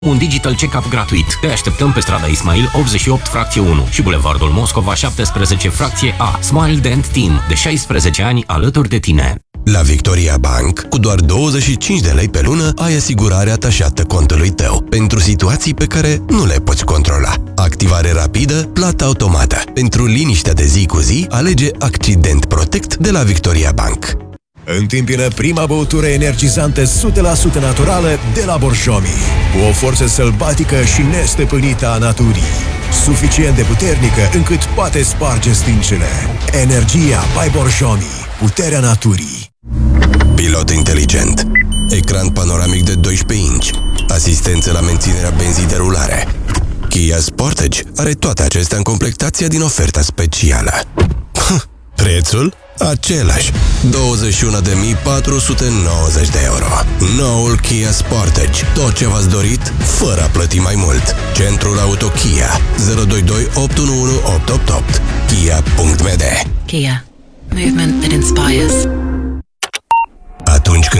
Un digital check-up gratuit. Te așteptăm pe strada Ismail 88, fracție 1 și bulevardul Moscova 17, fracție A. Smile Dent Team, de 16 ani alături de tine. La Victoria Bank, cu doar 25 de lei pe lună, ai asigurare atașată contului tău pentru situații pe care nu le poți controla. Activare rapidă, plată automată. Pentru liniștea de zi cu zi, alege Accident Protect de la Victoria Bank. Întâmpină prima băutură energizantă 100% naturală de la Borjomi, cu o forță sălbatică și nestăpânită a naturii, suficient de puternică încât poate sparge stâncile. Energia by Borjomi, puterea naturii. Pilot inteligent, ecran panoramic de 12 inch, asistență la menținerea benzii de rulare. Kia Sportage are toate acestea în completația din oferta specială. Prețul? Același, 21.490 de euro. Noul Kia Sportage, tot ce v-ați dorit, fără a plăti mai mult. Centrul Auto Kia, 022 811 888. Kia.md. Kia. Movement that inspires.